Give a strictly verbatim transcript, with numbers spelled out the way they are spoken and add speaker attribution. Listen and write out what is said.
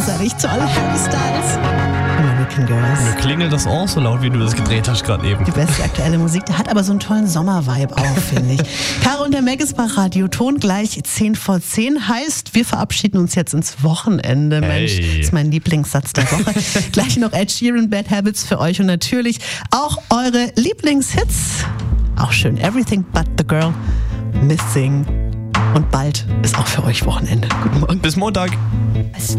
Speaker 1: großartig, toll. Harry Styles, American Girls.
Speaker 2: Mir klingelt das auch so laut, wie du das gedreht hast gerade eben.
Speaker 1: Die beste aktuelle Musik, der hat aber so einen tollen Sommer-Vibe auch, finde ich. Caro und der Mac ist bei Radio Ton, gleich zehn vor zehn, heißt, wir verabschieden uns jetzt ins Wochenende. Mensch,
Speaker 2: Hey.
Speaker 1: das ist mein Lieblingssatz der Woche. Gleich noch Ed Sheeran, Bad Habits für euch und natürlich auch eure Lieblingshits. Auch schön, Everything But The Girl, Missing. Und bald ist auch für euch Wochenende. Guten Morgen.
Speaker 2: Bis Montag.